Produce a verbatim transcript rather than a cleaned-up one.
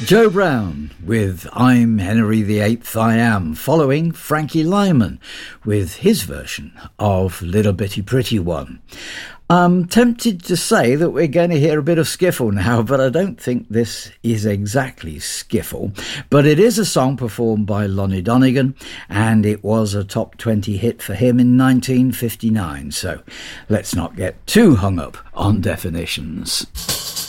Joe Brown with I'm Henry the Eighth I Am, following Frankie Lyman with his version of Little Bitty Pretty One. I'm tempted to say that we're going to hear a bit of skiffle now, but I don't think this is exactly skiffle. But it is a song performed by Lonnie Donegan, and it was a top twenty hit for him in nineteen fifty-nine. So let's not get too hung up on definitions.